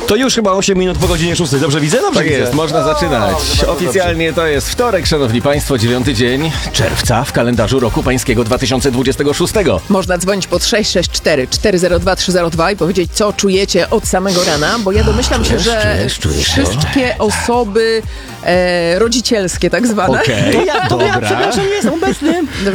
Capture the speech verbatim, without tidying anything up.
To już chyba osiem minut po godzinie szóstej. Dobrze widzę? Dobrze Tak widzę. jest, można zaczynać. Oficjalnie to jest wtorek, szanowni państwo, dziewiąty dzień czerwca w kalendarzu roku pańskiego dwa tysiące dwudziestego szóstego. Można dzwonić pod sześć sześć cztery cztery zero dwa trzy zero dwa i powiedzieć, co czujecie od samego rana, bo ja domyślam się, że czujesz, czujesz, wszystkie osoby e, rodzicielskie tak zwane, Okej, To ja, to ja, dobra. przepraszam, nie jestem obecny.